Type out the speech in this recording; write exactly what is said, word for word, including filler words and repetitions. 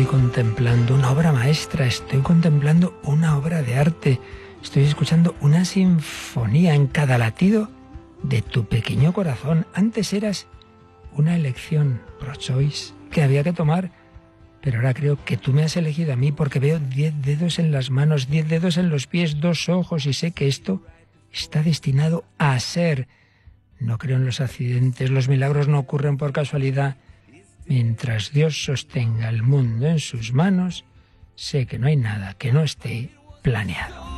contemplando una obra maestra, estoy contemplando una obra de arte, estoy escuchando una sinfonía en cada latido de tu pequeño corazón. Antes eras una elección, pro-choice, que había que tomar, pero ahora creo que tú me has elegido a mí porque veo diez dedos en las manos, diez dedos en los pies, dos ojos, y sé que esto está destinado a ser. No creo en los accidentes, los milagros no ocurren por casualidad. Mientras Dios sostenga el mundo en sus manos, sé que no hay nada que no esté planeado.